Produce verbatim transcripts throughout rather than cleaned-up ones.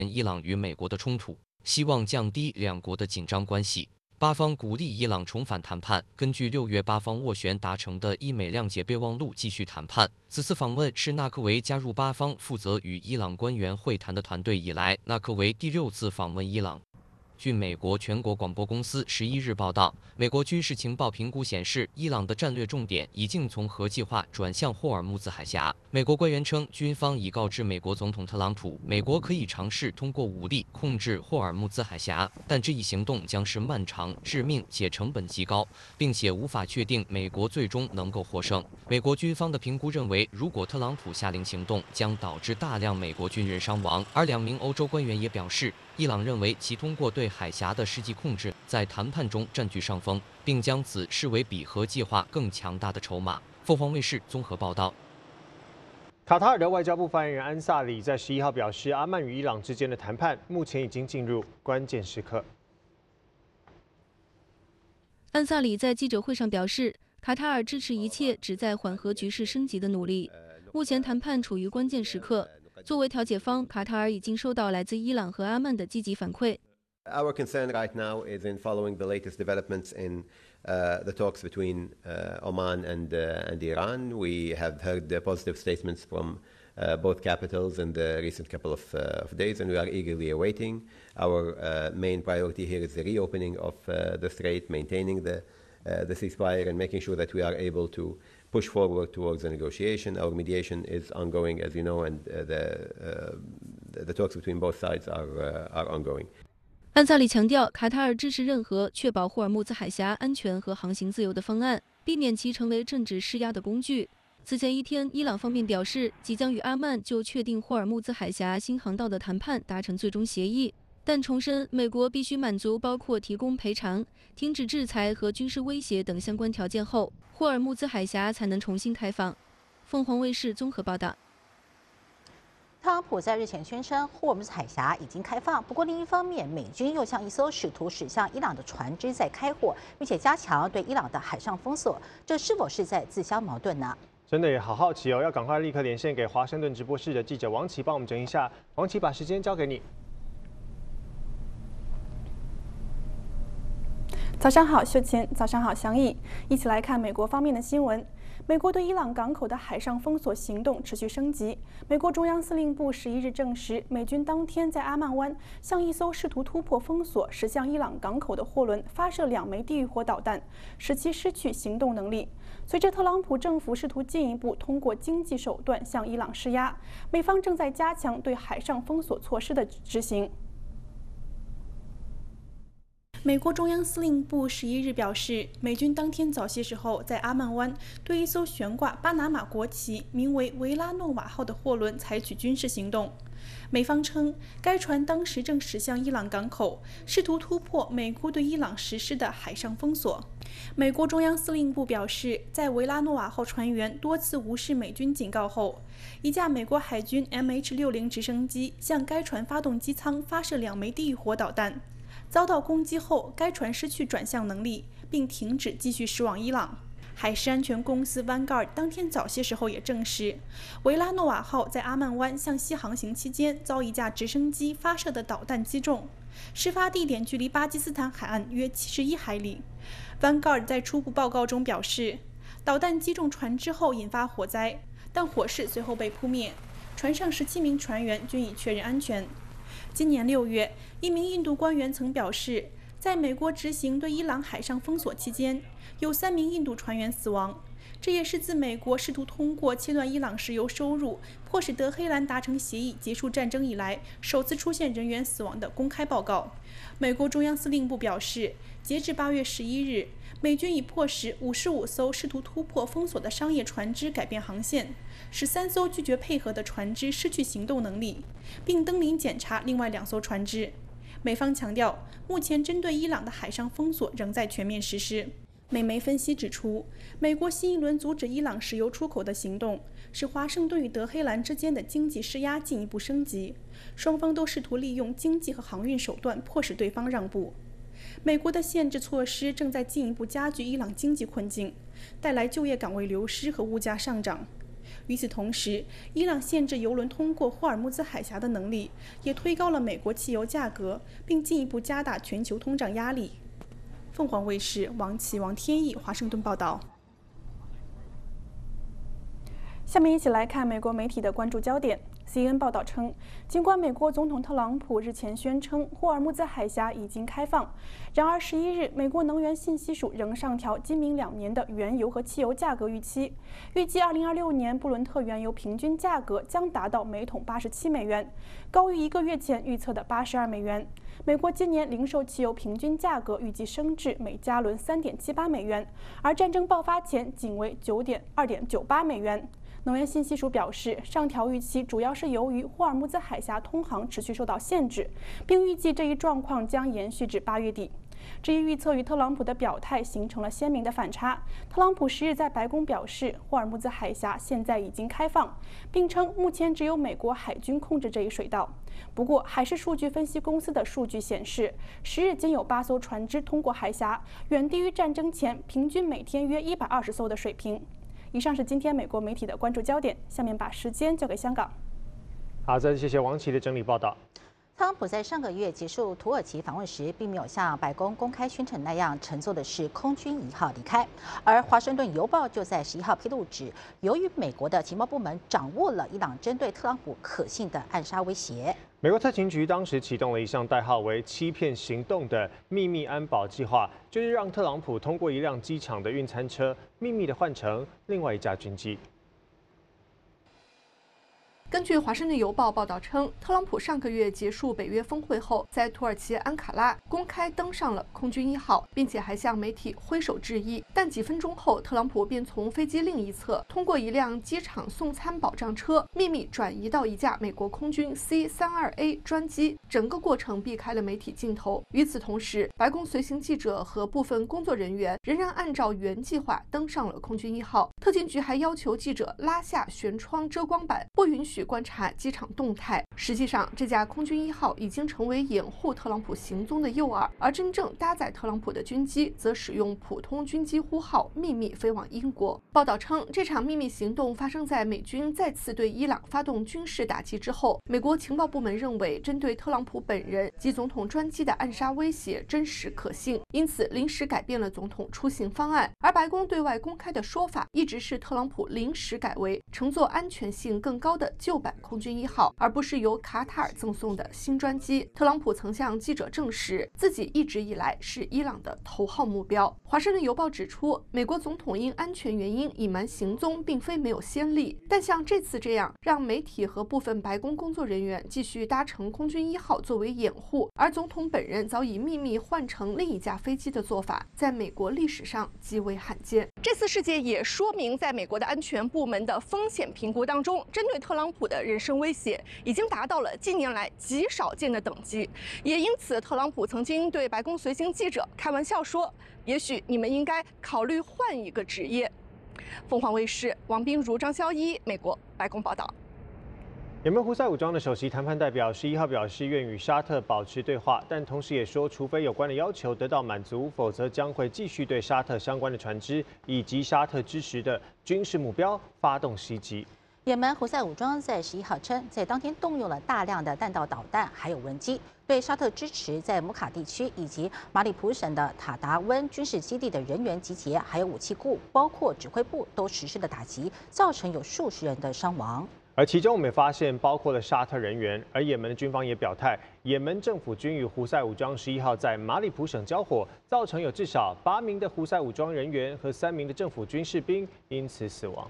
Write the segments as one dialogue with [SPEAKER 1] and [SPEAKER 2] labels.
[SPEAKER 1] 伊朗与美国的冲突，希望降低两国的紧张关系。巴方鼓励伊朗重返谈判。根据六月巴方斡旋达成的伊美谅解备忘录，继续谈判。此次访问是纳克维加入巴方负责与伊朗官员会谈的团队以来，纳克维第六次访问伊朗。据美国全国广播公司十一日报道，美国军事情报评估显示，伊朗的战略重点已经从核计划转向霍尔木兹海峡。美国官员称，军方已告知美国总统特朗普，美国可以尝试通过武力控制霍尔木兹海峡，但这一行动将是漫长、致命且成本极高，并且无法确定美国最终能够获胜。美国军方的评估认为，如果特朗普下令行动，将导致大量美国军人伤亡。而两名欧洲官员也表示，伊朗认为其通过对海峡的实际控制在谈判中占据上风，并将此视为比核计划更强大的筹码。凤凰卫视综合报道。
[SPEAKER 2] 卡塔尔的外交部发言人安萨里在十一号表示，阿曼与伊朗之间的谈判目前已经进入关键时刻。
[SPEAKER 3] 安萨里在记者会上表示，卡塔尔支持一切旨在缓和局势升级的努力。目前谈判处于关键时刻。作为调解方，卡塔尔已经收到来自伊朗和阿曼的积极反馈。
[SPEAKER 4] Our concern right now is in following the latest developments in uh, the talks between uh, Oman and, uh, and Iran. We have heard the positive statements from uh, both capitals in the recent couple of, uh, of days, and we are eagerly awaiting. Our uh, main priority here is the reopening of uh, the strait, maintaining the, uh, the ceasefire, and making sure that we are able to push forward towards a negotiation. Our mediation is ongoing, as you know, and uh, the, uh, the talks between both sides are, uh, are ongoing.
[SPEAKER 3] 安萨里强调，卡塔尔支持任何确保霍尔木兹海峡安全和航行自由的方案，避免其成为政治施压的工具。此前一天，伊朗方面表示，即将与阿曼就确定霍尔木兹海峡新航道的谈判达成最终协议，但重申美国必须满足包括提供赔偿、停止制裁和军事威胁等相关条件后，霍尔木兹海峡才能重新开放。凤凰卫视综合报道。
[SPEAKER 5] 特朗普在日前宣称霍尔木兹海峡已经开放，不过另一方面，美军又向一艘试图驶向伊朗的船只在开火，并且加强对伊朗的海上封锁，这是否是在自相矛盾呢？
[SPEAKER 2] 真的也好好奇哦，要赶快立刻连线给华盛顿直播室的记者王琦，帮我们整一下。王琦，把时间交给你。
[SPEAKER 6] 早上好，秀琴。早上好，祥义。一起来看美国方面的新闻。美国对伊朗港口的海上封锁行动持续升级。美国中央司令部十一日证实，美军当天在阿曼湾向一艘试图突破封锁驶向伊朗港口的货轮发射两枚地狱火导弹，使其失去行动能力。随着特朗普政府试图进一步通过经济手段向伊朗施压，美方正在加强对海上封锁措施的执行。美国中央司令部十一日表示，美军当天早些时候在阿曼湾对一艘悬挂巴拿马国旗、名为维拉诺瓦号的货轮采取军事行动。美方称，该船当时正驶向伊朗港口，试图突破美国对伊朗实施的海上封锁。美国中央司令部表示，在维拉诺瓦号船员多次无视美军警告后，一架美国海军 M H 六十 直升机向该船发动机舱发射两枚地狱火导弹。遭到攻击后，该船失去转向能力，并停止继续驶往伊朗。海事安全公司 Vanguard 当天早些时候也证实，维拉诺瓦号在阿曼湾向西航行期间遭一架直升机发射的导弹击中，事发地点距离巴基斯坦海岸约七十一海里。Vanguard 在初步报告中表示，导弹击中船只后引发火灾，但火势随后被扑灭，船上十七名船员均已确认安全。今年六月，一名印度官员曾表示，在美国执行对伊朗海上封锁期间，有三名印度船员死亡。这也是自美国试图通过切断伊朗石油收入，迫使德黑兰达成协议结束战争以来，首次出现人员死亡的公开报告。美国中央司令部表示，截至八月十一日，美军已迫使五十五艘试图突破封锁的商业船只改变航线，使三艘拒绝配合的船只失去行动能力，并登临检查另外两艘船只。美方强调，目前针对伊朗的海上封锁仍在全面实施。美媒分析指出，美国新一轮阻止伊朗石油出口的行动，使华盛顿与德黑兰之间的经济施压进一步升级，双方都试图利用经济和航运手段迫使对方让步。美国的限制措施正在进一步加剧伊朗经济困境，带来就业岗位流失和物价上涨。 与此同时，伊朗限制油轮通过霍尔木兹海峡的能力，也推高了美国汽油价格，并进一步加大全球通胀压力。凤凰卫视王琦、王天意华盛顿报道。下面一起来看美国媒体的关注焦点。C N N 报道称，尽管美国总统特朗普日前宣称霍尔木兹海峡已经开放，然而十一日，美国能源信息署仍上调今明两年的原油和汽油价格预期，预计二零二六年布伦特原油平均价格将达到每桶八十七美元，高于一个月前预测的八十二美元。美国今年零售汽油平均价格预计升至每加仑三点七八美元，而战争爆发前仅为九点二点九八美元。能源信息署表示，上调预期主要是由于霍尔木兹海峡通航持续受到限制，并预计这一状况将延续至八月底。这一预测与特朗普的表态形成了鲜明的反差。特朗普十日在白宫表示，霍尔木兹海峡现在已经开放，并称目前只有美国海军控制这一水道。不过，海事数据分析公司的数据显示，十日仅有八艘船只通过海峡，远低于战争前平均每天约一百二十艘的水平。以上是今天美国媒体的关注焦点，下面把时间交给香港。
[SPEAKER 2] 好，再次谢谢王琦的整理报道。
[SPEAKER 5] 特朗普在上个月结束土耳其访问时，并没有像白宫公开宣称那样乘坐的是空军一号离开。而华盛顿邮报就在十一号披露指，由于美国的情报部门掌握了伊朗针对特朗普可信的暗杀威胁，
[SPEAKER 2] 美国特勤局当时启动了一项代号为“欺骗行动”的秘密安保计划，就是让特朗普通过一辆机场的运餐车，秘密的换成另外一架军机。
[SPEAKER 7] 根据《华盛顿邮报》报道称，特朗普上个月结束北约峰会后，在土耳其安卡拉公开登上了空军一号，并且还向媒体挥手致意。但几分钟后，特朗普便从飞机另一侧通过一辆机场送餐保障车，秘密转移到一架美国空军 C 三十二 A 专机，整个过程避开了媒体镜头。与此同时，白宫随行记者和部分工作人员仍然按照原计划登上了空军一号。特勤局还要求记者拉下舷窗遮光板，不允许观察机场动态。实际上，这架空军一号已经成为掩护特朗普行踪的诱饵，而真正搭载特朗普的军机则使用普通军机呼号秘密飞往英国。报道称，这场秘密行动发生在美军再次对伊朗发动军事打击之后。美国情报部门认为，针对特朗普本人及总统专机的暗杀威胁真实可信，因此临时改变了总统出行方案。而白宫对外公开的说法一直是特朗普临时改为乘坐安全性更高的旧版空军一号，而不是由卡塔尔赠送的新专机。特朗普曾向记者证实，自己一直以来是伊朗的头号目标。华盛顿邮报指出，美国总统因安全原因隐瞒行踪并非没有先例，但像这次这样让媒体和部分白宫工作人员继续搭乘空军一号作为掩护，而总统本人早已秘密换乘另一架飞机的做法，在美国历史上极为罕见。这次事件也说明，在美国的安全部门的风险评估当中，针对特朗普的人身威胁已经达到了近年来极少见的等级。也因此，特朗普曾经对白宫随行记者开玩笑说，也许你们应该考虑换一个职业。凤凰卫视王彬如、张潇一，美国白宫报道。
[SPEAKER 2] 也门胡塞武装的首席谈判代表十一号表示，愿与沙特保持对话，但同时也说，除非有关的要求得到满足，否则将会继续对沙特相关的船只以及沙特支持的军事目标发动袭击。
[SPEAKER 5] 也门胡塞武装在十一号称，在当天动用了大量的弹道导弹，还有无人机，对沙特支持在姆卡地区以及马里普省的塔达温军事基地的人员集结，还有武器库，包括指挥部，都实施了打击，造成有数十人的伤亡。
[SPEAKER 2] 而其中我们也发现，包括了沙特人员。而也门的军方也表态，也门政府军与胡塞武装十一号在马里普省交火，造成有至少八名的胡塞武装人员和三名的政府军士兵因此死亡。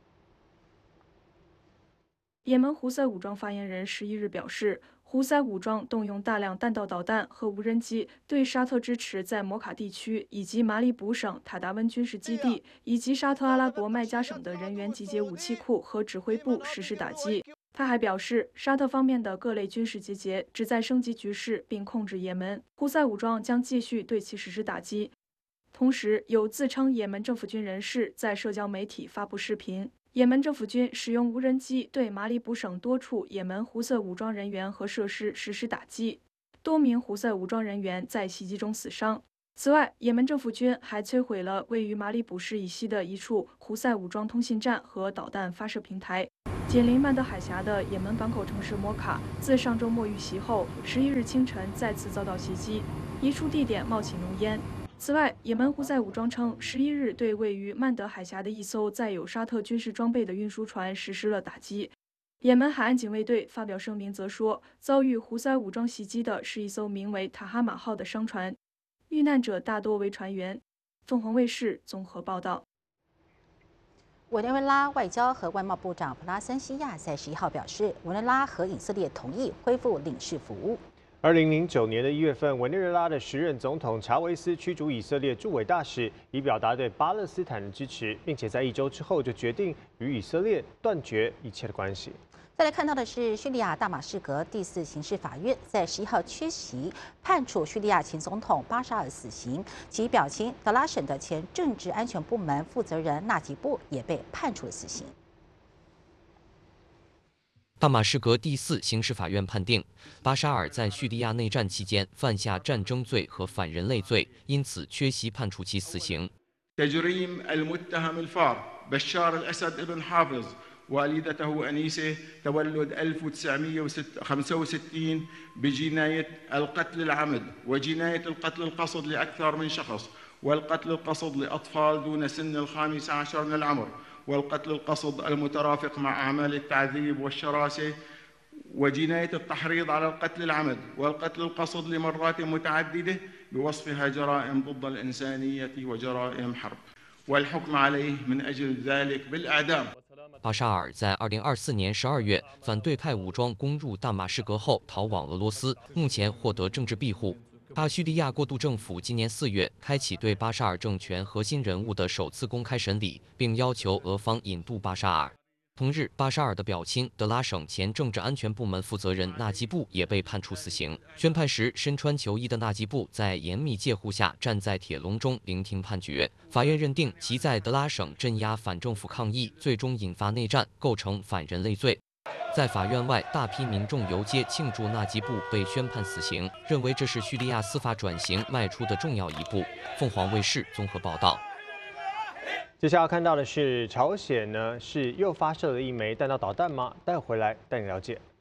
[SPEAKER 8] 也门胡塞武装发言人十一日表示，胡塞武装动用大量弹道导弹和无人机，对沙特支持在摩卡地区以及马里卜省塔达温军事基地以及沙特阿拉伯麦加省的人员集结武器库和指挥部实施打击。他还表示，沙特方面的各类军事集结旨在升级局势并控制也门，胡塞武装将继续对其实施打击。同时，有自称也门政府军人士在社交媒体发布视频。也门政府军使用无人机对马里卜省多处也门胡塞武装人员和设施实施打击，多名胡塞武装人员在袭击中死伤。 此外，也门政府军还摧毁了位于马里卜市以西的一处胡塞武装通信站和导弹发射平台。紧邻曼德海峡的也门港口城市摩卡，自上周末遇袭后，十一日清晨再次遭到袭击，一处地点冒起浓烟。此外，也门胡塞武装称，十一日对位于曼德海峡的一艘载有沙特军事装备的运输船实施了打击。也门海岸警卫队发表声明则说，遭遇胡塞武装袭击的是一艘名为塔哈马号的商船，遇难者大多为船员。凤凰卫视综合报道。
[SPEAKER 5] 委内瑞拉外交和外贸部长普拉森西亚在十一号表示，委内瑞拉和以色列同意恢复领事服务。
[SPEAKER 2] 二零零九年的一月份，委内瑞拉的时任总统查韦斯驱逐以色列驻委大使，以表达对巴勒斯坦的支持，并且在一周之后就决定与以色列断绝一切的关系。
[SPEAKER 5] 再来看到的是，叙利亚大马士革第四刑事法院在十一号缺席判处叙利亚前总统巴沙尔死刑，其表亲德拉省的前政治安全部门负责人纳吉布也被判处了死刑。
[SPEAKER 1] 大马士革第四刑事法院判定，巴沙尔在叙利亚内战期间犯下战争罪和反人类罪，因此缺席判处其死刑。
[SPEAKER 9] والدته أنيسة تولد ألف وتسعمئة وخمسة وستين بجناية القتل العمد وجناية القتل القصد لأكثر من شخص والقتل القصد لأطفال دون سن الخامس عشر من العمر والقتل القصد المترافق مع أعمال التعذيب والشراسة وجناية التحريض على القتل العمد والقتل القصد لمرات متعددة بوصفها جرائم ضد الإنسانية وجرائم حرب والحكم عليه من أجل ذلك بالإعدام。
[SPEAKER 1] 巴沙尔在二零二四年十二月反对派武装攻入大马士革后逃往俄罗斯，目前获得政治庇护。巴叙利亚过渡政府今年四月开启对巴沙尔政权核心人物的首次公开审理，并要求俄方引渡巴沙尔。同日，巴沙尔的表亲德拉省前政治安全部门负责人纳吉布也被判处死刑。宣判时，身穿球衣的纳吉布在严密戒护下站在铁笼中聆听判决。法院认定其在德拉省镇压反政府抗议，最终引发内战，构成反人类罪。在法院外，大批民众游街庆祝纳吉布被宣判死刑，认为这是叙利亚司法转型迈出的重要一步。凤凰卫视综合报道。
[SPEAKER 2] 接下来要看到的是，朝鲜呢是又发射了一枚弹道导弹吗？待会回来带你了解。